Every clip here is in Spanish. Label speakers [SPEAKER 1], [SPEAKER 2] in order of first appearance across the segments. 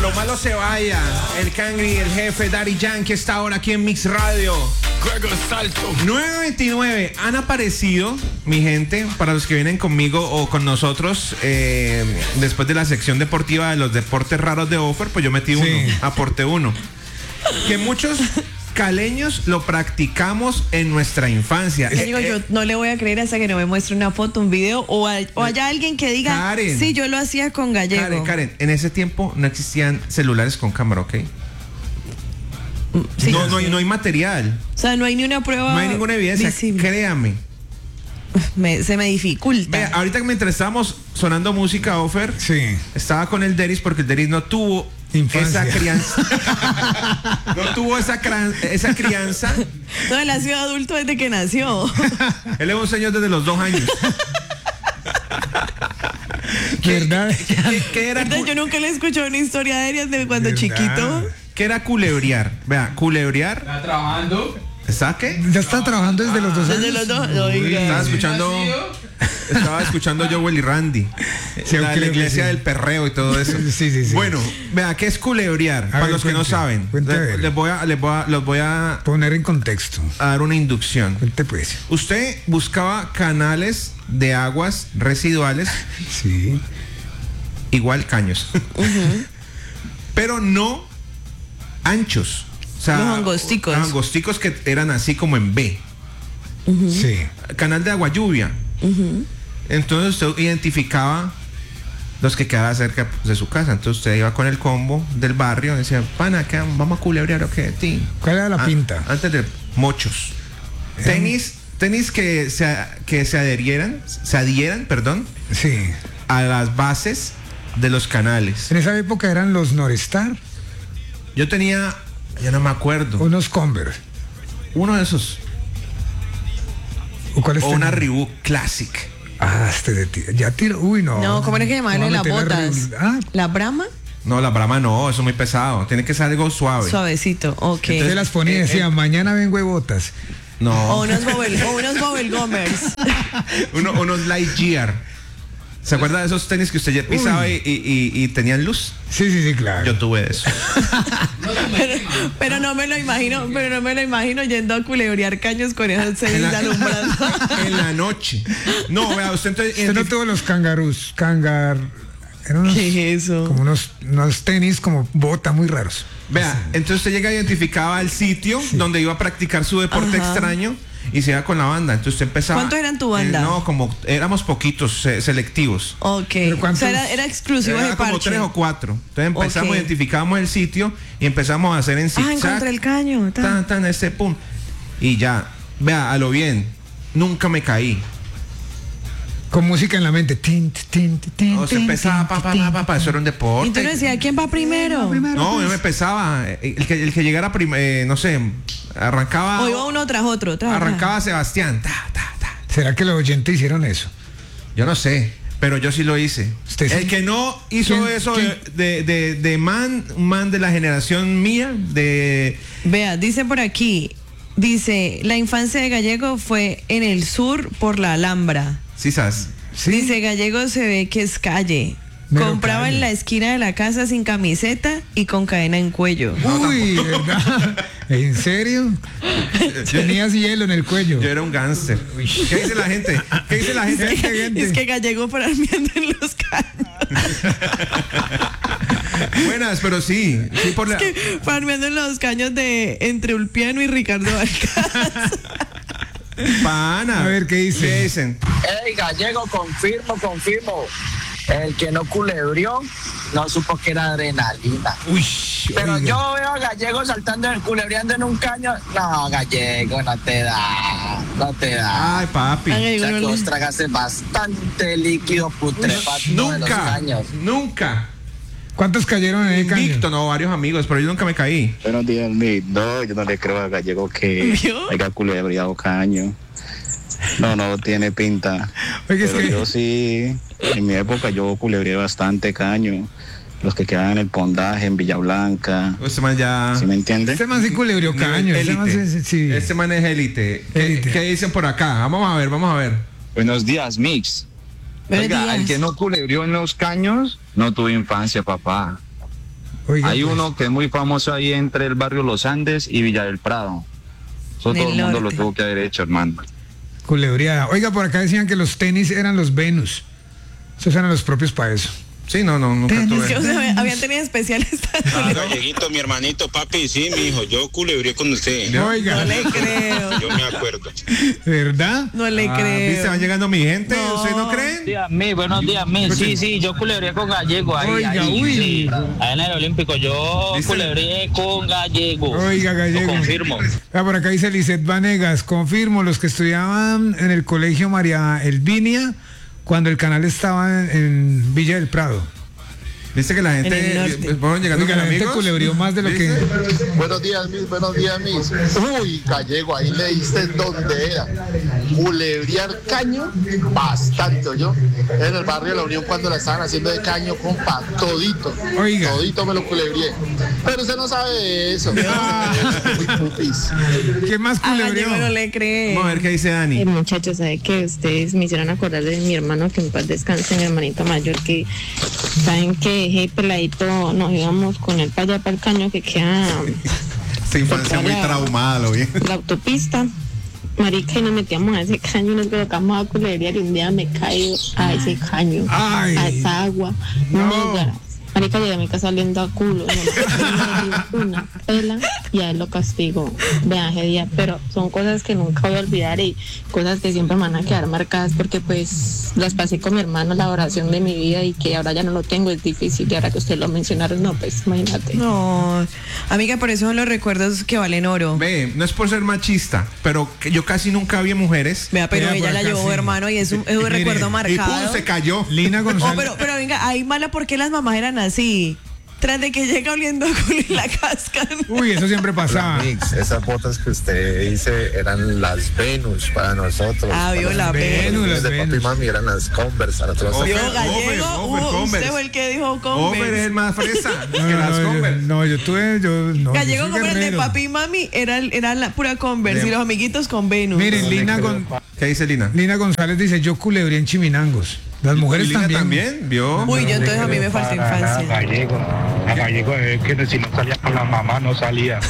[SPEAKER 1] lo malo se vaya. El Cangri, el jefe, Daddy Yankee está ahora aquí en Mix Radio. 9:29. Han aparecido, mi gente, para los que vienen conmigo o con nosotros, después de la sección deportiva de los deportes raros de Offer, pues yo metí uno, aporté uno. Que muchos caleños lo practicamos en nuestra infancia.
[SPEAKER 2] Yo no le voy a creer hasta que no me muestre una foto, un video o haya alguien que diga,
[SPEAKER 1] Karen,
[SPEAKER 2] sí, yo lo hacía con gallego.
[SPEAKER 1] Karen, en ese tiempo no existían celulares con cámara, ¿ok?
[SPEAKER 2] Sí,
[SPEAKER 1] no hay material.
[SPEAKER 2] O sea, no hay ni una prueba.
[SPEAKER 1] No hay ninguna evidencia,
[SPEAKER 2] visible.
[SPEAKER 1] créame.
[SPEAKER 2] Se me dificulta.
[SPEAKER 1] Vea, ahorita mientras estábamos sonando música, Offer, estaba con el Deris porque el Deris no tuvo infancia. Esa crianza. No tuvo esa crianza.
[SPEAKER 2] No, él ha sido adulto desde que nació.
[SPEAKER 1] Él es un señor desde los 2 años.
[SPEAKER 3] ¿Verdad?
[SPEAKER 1] ¿Qué era?
[SPEAKER 2] Yo nunca le escuché una historia de ellas de cuando chiquito.
[SPEAKER 1] ¿Qué era culebrear? Vea, culebrear.
[SPEAKER 4] ¿Está trabajando?
[SPEAKER 1] ¿Está qué?
[SPEAKER 3] Ya está trabajando desde los 2 años.
[SPEAKER 2] Desde los 2. Oiga.
[SPEAKER 1] Estaba escuchando Joel y Randy. La iglesia del perreo y todo eso.
[SPEAKER 3] Sí.
[SPEAKER 1] Bueno, vea, ¿qué es culebrear? Para los que no saben. Les voy a
[SPEAKER 3] poner en contexto.
[SPEAKER 1] A dar una inducción.
[SPEAKER 3] Cuente pues.
[SPEAKER 1] Usted buscaba canales de aguas residuales.
[SPEAKER 3] Sí.
[SPEAKER 1] Igual caños. Pero no anchos. O sea,
[SPEAKER 2] los angosticos.
[SPEAKER 1] Angosticos que eran así como en B.
[SPEAKER 3] Sí.
[SPEAKER 1] Canal de agua lluvia. Entonces usted identificaba los que quedaban cerca de su casa. Entonces usted iba con el combo del barrio y decía, pana, ¿qué? ¿Vamos a culebrear o qué?
[SPEAKER 3] ¿Cuál era la pinta?
[SPEAKER 1] Antes de mochos. Tenis que se adhieran, perdón, a las bases de los canales.
[SPEAKER 3] En esa época eran los Norestar.
[SPEAKER 1] Yo tenía, ya no me acuerdo.
[SPEAKER 3] Unos Converse.
[SPEAKER 1] Uno de esos.
[SPEAKER 3] O
[SPEAKER 1] una Reebok Classic.
[SPEAKER 3] Ya tiro. Uy, no.
[SPEAKER 2] No, ¿cómo era que llamaban las botas? ¿La Brahma?
[SPEAKER 1] No, la Brahma no, eso es muy pesado. Tiene que ser algo suave.
[SPEAKER 2] Suavecito, ok.
[SPEAKER 3] Entonces las ponía y decía, mañana vengo de botas.
[SPEAKER 1] No.
[SPEAKER 2] O unos Bobble Gomers.
[SPEAKER 1] unos Lightyear. ¿Se acuerda de esos tenis que usted ya pisaba y tenían luz?
[SPEAKER 3] Sí, claro.
[SPEAKER 1] Yo tuve eso.
[SPEAKER 2] pero no me lo imagino yendo a culebrear caños con esos tenis alumbrando.
[SPEAKER 1] En la noche. No, vea, usted entonces.
[SPEAKER 3] Usted no tuvo los Kangaroos.
[SPEAKER 2] ¿Qué es eso?
[SPEAKER 3] Como unos tenis como bota muy raros.
[SPEAKER 1] Vea, entonces usted llega, identificaba el sitio donde iba a practicar su deporte extraño y se iba con la banda. Entonces usted empezaba.
[SPEAKER 2] ¿Cuántos eran tu banda?
[SPEAKER 1] No, como éramos poquitos, selectivos.
[SPEAKER 2] Ok. O sea, era exclusivo de parche.
[SPEAKER 1] Como 3 o 4. Entonces empezamos, identificamos el sitio y empezamos a hacer en zigzag.
[SPEAKER 2] Encontré el caño.
[SPEAKER 1] Tan, ese pum. Y ya, vea, a lo bien, nunca me caí.
[SPEAKER 3] Con música en la mente.
[SPEAKER 1] O se empezaba, eso era un deporte.
[SPEAKER 2] Y tú le decías, ¿quién va primero?
[SPEAKER 1] No, yo me empezaba. El que llegara primero, no sé, arrancaba.
[SPEAKER 2] O iba uno tras otro.
[SPEAKER 1] Arrancaba Sebastián.
[SPEAKER 3] ¿Será que los oyentes hicieron eso?
[SPEAKER 1] Yo no sé, pero yo sí lo hice. El que no hizo eso de man de la generación mía,
[SPEAKER 2] Vea, dice por aquí, la infancia de Gallego fue en el sur por la Alhambra.
[SPEAKER 1] Sí, ¿sabes?
[SPEAKER 3] ¿Sí?
[SPEAKER 2] Dice, Gallego se ve que es calle. Compraba en la esquina de la casa sin camiseta y con cadena en cuello.
[SPEAKER 3] Uy, ¿verdad? ¿En serio? Tenías hielo en el cuello.
[SPEAKER 1] Yo era un gángster. ¿Qué dice la gente?
[SPEAKER 2] Es que Gallego farmeando en los caños.
[SPEAKER 1] Buenas, pero sí por
[SPEAKER 2] es que farmeando en los caños de entre Ulpiano y Ricardo Alcázar.
[SPEAKER 1] Pana.
[SPEAKER 3] A ver, ¿qué dicen?
[SPEAKER 5] Ey, Gallego, confirmo. El que no culebrió no supo que era adrenalina.
[SPEAKER 1] Uy,
[SPEAKER 5] pero oiga, yo veo a Gallego culebreando en un caño. No, Gallego, no te da.
[SPEAKER 1] Ay, papi.
[SPEAKER 5] O sea, que vos tragaste bastante líquido putrefacto de los caños.
[SPEAKER 1] Nunca.
[SPEAKER 3] ¿Cuántos cayeron en el caño?
[SPEAKER 1] Invicto, no, varios amigos, pero yo nunca me caí.
[SPEAKER 6] Buenos días, no, yo no le creo a Gallego que haya culebreado caño. No tiene pinta.
[SPEAKER 3] Oye,
[SPEAKER 6] pero yo sí, en mi época yo culebreé bastante caño. Los que quedaban en el Pondaje, en Villa Blanca.
[SPEAKER 1] Este man ya...
[SPEAKER 6] ¿Sí me entiende?
[SPEAKER 3] Este man sí culebrió caño.
[SPEAKER 1] Este man es élite. ¿Qué dicen por acá? Vamos a ver.
[SPEAKER 7] Buenos días, Mix. Oiga, el que no culebrió en los caños no tuvo infancia, papá.
[SPEAKER 3] Oiga,
[SPEAKER 4] Hay
[SPEAKER 3] pues.
[SPEAKER 4] uno que es muy famoso ahí entre el barrio Los Andes y Villa del Prado. Eso
[SPEAKER 2] Del
[SPEAKER 4] todo el mundo
[SPEAKER 2] norte.
[SPEAKER 4] lo tuvo que haber hecho, hermano.
[SPEAKER 3] Culebreada. Oiga, por acá decían que los tenis eran los Venus. Esos eran los propios para eso.
[SPEAKER 1] Sí, no, nunca
[SPEAKER 3] Tenis.
[SPEAKER 2] Es que, o
[SPEAKER 1] tuve.
[SPEAKER 2] sea, habían tenido especiales.
[SPEAKER 7] Galleguito, mi hermanito, papi, sí, mi hijo, yo culebré con usted.
[SPEAKER 3] Oiga,
[SPEAKER 2] No le creo.
[SPEAKER 7] Yo me acuerdo.
[SPEAKER 3] ¿verdad?
[SPEAKER 2] No le creo.
[SPEAKER 1] ¿Viste? Va llegando mi gente.
[SPEAKER 2] No.
[SPEAKER 1] ¿Ustedes no creen?
[SPEAKER 5] Buenos días, sí, yo culebré con Gallego ahí.
[SPEAKER 3] Oiga,
[SPEAKER 5] ahí,
[SPEAKER 3] uy.
[SPEAKER 5] sí. Ahí en el Olímpico, yo
[SPEAKER 1] ¿Viste?
[SPEAKER 5] culebré con Gallego.
[SPEAKER 3] Oiga, Gallego.
[SPEAKER 5] Lo confirmo.
[SPEAKER 3] Ah, por acá dice Lisette Vanegas, confirmo, los que estudiaban en el colegio María Elvinia, cuando el canal estaba en Villa del Prado.
[SPEAKER 1] ¿Viste que la
[SPEAKER 2] En el
[SPEAKER 1] gente...
[SPEAKER 2] norte.
[SPEAKER 1] Fueron llegando
[SPEAKER 3] Oiga,
[SPEAKER 1] mis
[SPEAKER 3] la gente
[SPEAKER 1] amigos?
[SPEAKER 3] culebrió más de lo que...
[SPEAKER 1] ¿Viste?
[SPEAKER 8] Buenos días, mis. Uy, Gallego, ahí le diste donde era. Culebrear caño, bastante, yo. En el barrio de La Unión, cuando la estaban haciendo de caño, compa, todito.
[SPEAKER 3] Oiga.
[SPEAKER 8] Todito me lo culebrié. Pero usted no sabe de eso. Muy pupis.
[SPEAKER 3] ¿Qué más
[SPEAKER 2] A
[SPEAKER 3] culebrió?
[SPEAKER 2] Gallego no le cree.
[SPEAKER 1] Vamos a ver qué dice Dani.
[SPEAKER 9] Muchachos, sabe que ustedes me hicieron acordar de mi hermano, que en paz descanse, mi hermanito mayor, que saben que hey, peladito, nos íbamos con él para allá para el caño que queda
[SPEAKER 1] Esta infancia muy traumada, lo vi.
[SPEAKER 9] la autopista. Marica, y nos metíamos a ese caño y nos colocamos a culebrear, y un día me caigo a ese caño,
[SPEAKER 3] Ay.
[SPEAKER 9] a esa agua negra. Marica, llegué a mi casa oliendo a culo. Me dio una pela y a él lo castigo. Vean ese día, pero son cosas que nunca voy a olvidar y cosas que siempre me van a quedar marcadas, porque pues las pasé con mi hermano, la oración de mi vida, y que ahora ya no lo tengo, es difícil. Y ahora que ustedes lo mencionaron, no, pues imagínate.
[SPEAKER 2] No, amiga, por eso son los recuerdos que valen oro.
[SPEAKER 1] Ve, no es por ser machista, pero que yo casi nunca vi mujeres.
[SPEAKER 2] Vea, pero
[SPEAKER 3] Vea,
[SPEAKER 2] ella
[SPEAKER 3] por
[SPEAKER 2] la
[SPEAKER 3] acá
[SPEAKER 2] llevó,
[SPEAKER 3] sí.
[SPEAKER 2] hermano, y es un
[SPEAKER 3] Mire,
[SPEAKER 2] recuerdo
[SPEAKER 1] Y
[SPEAKER 2] marcado.
[SPEAKER 1] pum, se cayó.
[SPEAKER 3] Lina
[SPEAKER 2] Oh,
[SPEAKER 3] González.
[SPEAKER 2] pero venga, ahí mala, ¿por qué las mamás eran así? Tras de que llega oliendo a culo y la cascan.
[SPEAKER 3] Uy, eso siempre pasaba.
[SPEAKER 10] Mix, esas botas que usted dice eran las Venus para nosotros.
[SPEAKER 2] Ah, vio la
[SPEAKER 3] Venus,
[SPEAKER 10] Las
[SPEAKER 3] las
[SPEAKER 10] de papi y
[SPEAKER 3] Venus.
[SPEAKER 10] mami eran las Converse. A nosotros
[SPEAKER 1] Ofer,
[SPEAKER 2] Vio
[SPEAKER 1] Ofer,
[SPEAKER 2] Gallego,
[SPEAKER 1] Ofer,
[SPEAKER 2] usted
[SPEAKER 1] Converse.
[SPEAKER 2] fue el que dijo
[SPEAKER 1] Over es
[SPEAKER 2] Converse.
[SPEAKER 1] el más fresa que las
[SPEAKER 3] yo,
[SPEAKER 1] Converse.
[SPEAKER 3] no, yo tuve, yo
[SPEAKER 2] Gallego
[SPEAKER 3] soy
[SPEAKER 2] Converse de
[SPEAKER 3] guerrero.
[SPEAKER 2] papi y mami era la pura Converse,
[SPEAKER 1] De-
[SPEAKER 2] y los amiguitos con Venus.
[SPEAKER 3] Miren,
[SPEAKER 1] ¿Qué dice Lina?
[SPEAKER 3] Lina González dice, yo culebrí en Chiminangos. Las mujeres
[SPEAKER 1] ¿Y Lina
[SPEAKER 3] también.
[SPEAKER 1] ¿Vio?
[SPEAKER 2] Uy, yo entonces a mí me falta infancia.
[SPEAKER 4] A Gallego es que si no salía con la mamá, no salía.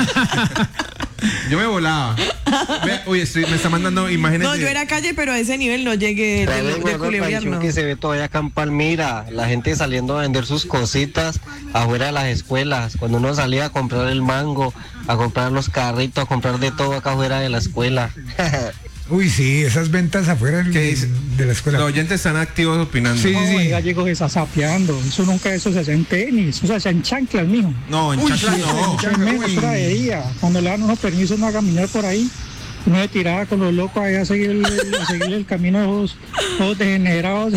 [SPEAKER 1] Yo me volaba. Ve, uy, me está mandando imágenes
[SPEAKER 2] No,
[SPEAKER 1] de...
[SPEAKER 2] yo era calle, pero a ese nivel no llegué de culebrear, no.
[SPEAKER 11] que se ve todavía acá en Palmira, la gente saliendo a vender sus cositas afuera de las escuelas, cuando uno salía a comprar el mango, a comprar los carritos, a comprar de todo acá afuera de la escuela.
[SPEAKER 3] Uy, sí, esas ventas afuera
[SPEAKER 1] ¿Qué dice?
[SPEAKER 3] de la escuela.
[SPEAKER 1] Los oyentes están activos opinando.
[SPEAKER 3] Sí, sí, sí.
[SPEAKER 12] Gallego se está sapeando. Eso nunca, eso se hace en tenis, eso se hace en chanclas, mijo.
[SPEAKER 1] No, en chanclas no.
[SPEAKER 12] Menos fuera de día. Cuando le dan unos permisos, no a caminar por ahí. Uno se tiraba con los locos ahí a seguir el camino de los degenerados.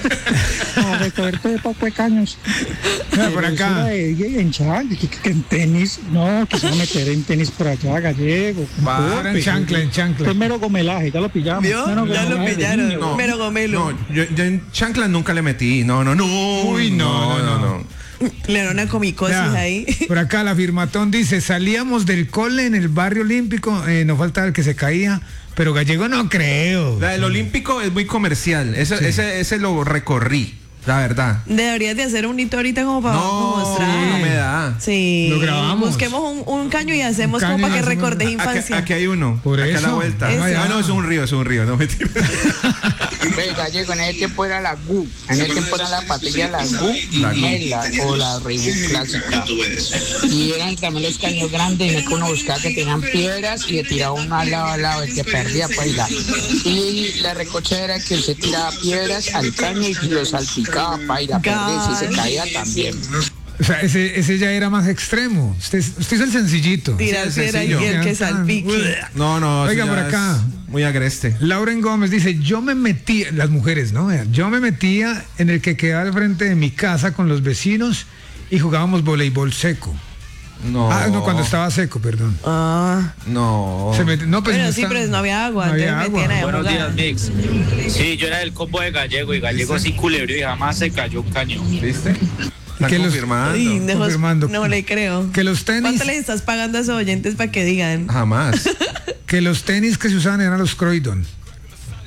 [SPEAKER 12] A recoger todo el poco de caños.
[SPEAKER 3] Por acá.
[SPEAKER 12] En chanclas, que en tenis, no, que se va a meter en tenis por allá, Gallego.
[SPEAKER 3] Para en chancla, en chancla.
[SPEAKER 12] Es mero gomelaje, ya lo pillamos.
[SPEAKER 2] ¿Vio?
[SPEAKER 12] Mero
[SPEAKER 2] Ya lo
[SPEAKER 12] gomelaje de
[SPEAKER 2] pillaron.
[SPEAKER 12] niño.
[SPEAKER 2] Mero gomelo.
[SPEAKER 1] No, yo en chanclas nunca le metí. No.
[SPEAKER 3] Uy, no.
[SPEAKER 2] Le dieron una comicosis
[SPEAKER 3] Ya,
[SPEAKER 2] ahí.
[SPEAKER 3] Por acá la firmatón dice, salíamos del cole en el barrio olímpico, nos falta el que se caía, pero Gallego no creo.
[SPEAKER 1] El olímpico es muy comercial. Ese lo recorrí, la verdad.
[SPEAKER 2] Deberías de hacer un hito ahorita como para mostrar.
[SPEAKER 1] No me da.
[SPEAKER 2] Sí.
[SPEAKER 3] Lo grabamos.
[SPEAKER 2] Busquemos un caño y hacemos
[SPEAKER 3] Un
[SPEAKER 2] como
[SPEAKER 3] caño
[SPEAKER 2] para que
[SPEAKER 3] y hacemos-
[SPEAKER 2] recordes infancia.
[SPEAKER 1] Aquí hay uno.
[SPEAKER 3] Por
[SPEAKER 1] acá a
[SPEAKER 3] eso.
[SPEAKER 1] la vuelta.
[SPEAKER 2] Ese.
[SPEAKER 1] Ah, no, es un río, no mentira.
[SPEAKER 5] Ve, Gallego, en ese tiempo era la GU, en ese tiempo era la patilla la GU
[SPEAKER 1] La GU.
[SPEAKER 5] o la Reebok clásica. Y eran también los caños grandes, y uno buscaba que tenían piedras y le tiraba uno al lado, el que perdía, pues la. Y la recocha era que usted tiraba piedras al caño y lo salpicaba para ir a perder, si se caía también.
[SPEAKER 3] O sea, ese ya era más extremo. Usted hizo el sencillito.
[SPEAKER 2] Tirar
[SPEAKER 1] Sí,
[SPEAKER 2] piedra y
[SPEAKER 1] sencillo.
[SPEAKER 2] el que salpique.
[SPEAKER 1] No,
[SPEAKER 3] Oiga,
[SPEAKER 1] eso
[SPEAKER 3] por
[SPEAKER 1] ya
[SPEAKER 3] acá.
[SPEAKER 1] es muy agreste.
[SPEAKER 3] Lauren Gómez dice, yo me metí, las mujeres, ¿no? Yo me metía en el que quedaba al frente de mi casa con los vecinos y jugábamos voleibol seco.
[SPEAKER 1] No.
[SPEAKER 3] No, cuando estaba seco, perdón.
[SPEAKER 2] Ah.
[SPEAKER 1] No.
[SPEAKER 3] No, pues
[SPEAKER 2] Bueno,
[SPEAKER 3] no
[SPEAKER 2] sí,
[SPEAKER 3] está-
[SPEAKER 2] pero no había agua.
[SPEAKER 3] no había
[SPEAKER 2] entonces
[SPEAKER 3] agua.
[SPEAKER 2] metían ahí a
[SPEAKER 5] Buenos
[SPEAKER 2] jugar.
[SPEAKER 5] días, Mix. Sí, yo era del combo de Gallego, y Gallego sí culebrió y jamás se cayó un cañón.
[SPEAKER 1] ¿Viste? Están
[SPEAKER 3] Que los-
[SPEAKER 1] confirmando.
[SPEAKER 2] Ay,
[SPEAKER 3] confirmando.
[SPEAKER 2] no le creo.
[SPEAKER 3] Que los tenis,
[SPEAKER 2] ¿Cuánto les estás pagando a esos oyentes para que digan?
[SPEAKER 1] Jamás.
[SPEAKER 3] que los tenis que se usaban eran los Croydon.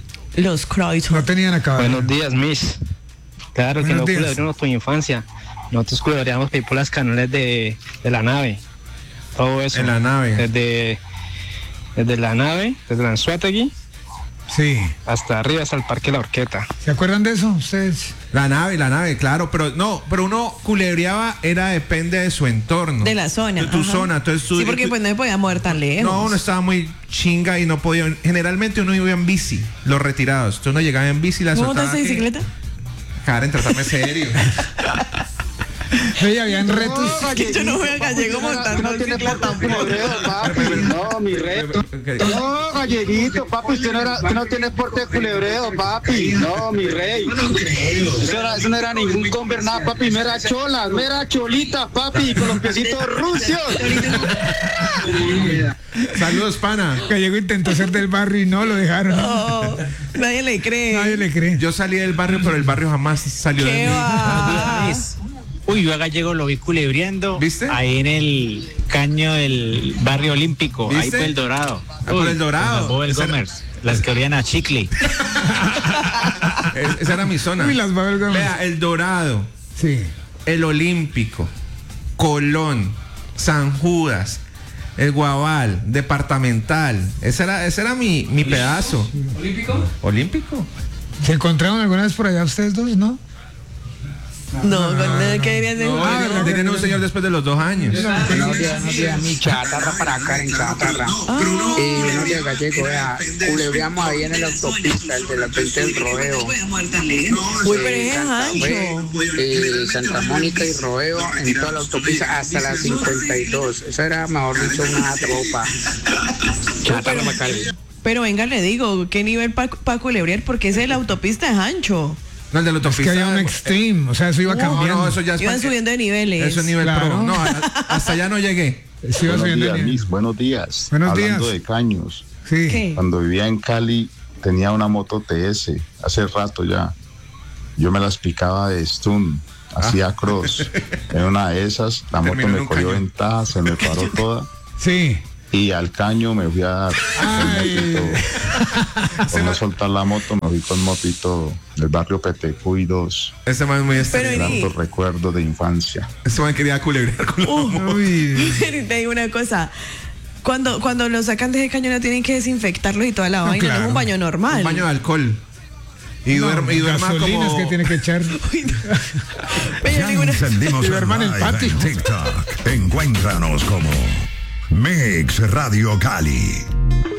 [SPEAKER 2] Los Croydon.
[SPEAKER 3] No tenían acabado.
[SPEAKER 11] Buenos días, Miss. Claro que
[SPEAKER 3] Buenos
[SPEAKER 11] no
[SPEAKER 3] días.
[SPEAKER 11] culebramos tu infancia.
[SPEAKER 13] nosotros culebreamos ahí por las canales de la nave. Todo eso.
[SPEAKER 1] En la nave.
[SPEAKER 13] Desde la nave, desde la Anzuategui.
[SPEAKER 3] Sí.
[SPEAKER 13] Hasta arriba, hasta el Parque La Horqueta.
[SPEAKER 3] ¿Se acuerdan de eso ustedes?
[SPEAKER 1] La nave, claro, pero uno culebreaba, depende de su entorno.
[SPEAKER 2] De la zona.
[SPEAKER 1] De tu zona. Entonces
[SPEAKER 2] sí, porque pues no se podía mover tan lejos.
[SPEAKER 1] No, uno estaba muy chinga y no podía. Generalmente uno iba en bici, los retirados. Entonces uno llegaba en bici y la soltaba.
[SPEAKER 2] ¿Montaste bicicleta?
[SPEAKER 1] Karen, tratame serio.
[SPEAKER 3] Sí, habían retos.
[SPEAKER 2] Que yo no veo a Gallego montando bicicleta.
[SPEAKER 14] No, mi reto. No, Galleguito, papi, usted no tiene porte de culebreo, papi. No, mi rey. Eso no era ningún conver, nada, papi. Mera cholas, mera cholitas, papi, con los piecitos rucios.
[SPEAKER 1] Saludos, pana.
[SPEAKER 3] Gallego intentó ser del barrio y no lo dejaron.
[SPEAKER 2] No, nadie le cree.
[SPEAKER 1] Yo salí del barrio, pero el barrio jamás salió de mí.
[SPEAKER 15] Uy, yo a Gallego lo vi culebreando.
[SPEAKER 1] ¿Viste?
[SPEAKER 15] Ahí en el caño del barrio olímpico.
[SPEAKER 1] ¿Viste?
[SPEAKER 15] Ahí por el Dorado.
[SPEAKER 1] Por el Dorado.
[SPEAKER 15] Las Gomers, las que olían a chicle.
[SPEAKER 1] Esa era mi zona.
[SPEAKER 3] Uy, las Gomers.
[SPEAKER 1] Vea, el Dorado.
[SPEAKER 3] Sí.
[SPEAKER 1] El Olímpico. Colón. San Judas. El Guabal. Departamental. Ese era mi pedazo. ¿Olímpico?
[SPEAKER 3] ¿Se encontraron alguna vez por allá ustedes dos, no?
[SPEAKER 2] No, ¿qué dirías de
[SPEAKER 1] tenían un señor después de los 2 años.
[SPEAKER 5] No días, mi chatarra para acá en chatarra. Buenos días, Gallego, vea, culebreamos ahí en la autopista, el de la pista del Rodeo.
[SPEAKER 2] Uy, pero es ancho.
[SPEAKER 5] Santa Mónica y Rodeo en toda la autopista hasta la 52. Eso era, mejor dicho, una tropa. Chatarra para acá.
[SPEAKER 2] Pero venga, le digo, ¿qué nivel para culebrear? Porque ese de la autopista es ancho.
[SPEAKER 1] No, el de la autopista.
[SPEAKER 3] Es que había un extreme, o sea, eso iba cambiando.
[SPEAKER 1] No, eso ya
[SPEAKER 2] iban subiendo de niveles.
[SPEAKER 1] Eso es nivel pro. No, hasta allá no llegué.
[SPEAKER 3] Sí,
[SPEAKER 16] buenos días.
[SPEAKER 3] Hablando
[SPEAKER 16] de caños.
[SPEAKER 3] Sí.
[SPEAKER 2] ¿Qué?
[SPEAKER 16] Cuando vivía en Cali tenía una moto TS, hace rato ya. Yo me las picaba de stun, hacía cross. En una de esas, la moto me cogió ventaja, se me paró toda.
[SPEAKER 3] Sí.
[SPEAKER 16] Y al caño me fui a dar. Por no soltar la moto, me fui con motito del barrio Petecuy 2.
[SPEAKER 1] Ese man es muy estrellado.
[SPEAKER 16] Tantos recuerdos de infancia.
[SPEAKER 1] Ese man quería culebrear con la moto.
[SPEAKER 2] Te digo una cosa. Cuando lo sacan de ese caño no tienen que desinfectarlo y toda la vaina.
[SPEAKER 3] Claro.
[SPEAKER 2] No es un baño normal.
[SPEAKER 1] Un baño de alcohol. Y duerma
[SPEAKER 3] gasolinas
[SPEAKER 1] como...
[SPEAKER 3] que tiene que echar.
[SPEAKER 17] Ya encendimos el
[SPEAKER 3] en el patio.
[SPEAKER 17] en TikTok. Encuéntranos como Mix Radio Cali.